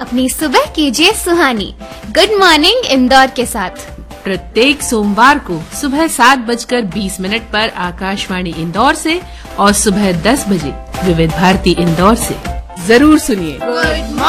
अपनी सुबह कीजिए सुहानी गुड मॉर्निंग इंदौर के साथ। प्रत्येक सोमवार को सुबह 7:20 पर आकाशवाणी इंदौर से और सुबह 10 बजे विविध भारती इंदौर से जरूर सुनिए।